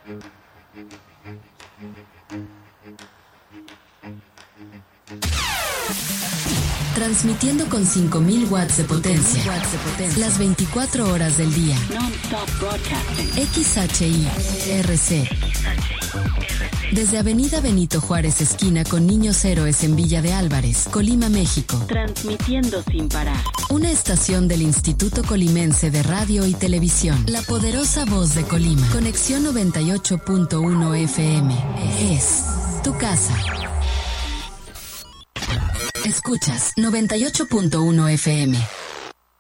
Transmitiendo con 5000 watts de potencia. Las 24 horas del día. XHI-RC. Desde Avenida Benito Juárez, esquina con Niños Héroes en Villa de Álvarez, Colima, México. Transmitiendo sin parar. Una estación del Instituto Colimense de Radio y Televisión. La poderosa voz de Colima. Conexión 98.1 FM. Es tu casa. Escuchas 98.1 FM.